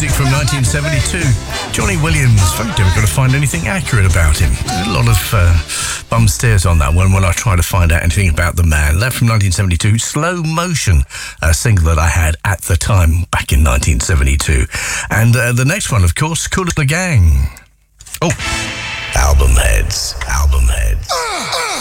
music from 1972. Johnny Williams. Very difficult to find anything accurate about him. A lot of bum steers on that one when I try to find out anything about the man. That from 1972. Slow Motion, a single that I had at the time back in 1972. And the next one, of course, Kool and the Gang. Oh, Album Heads. Album Heads.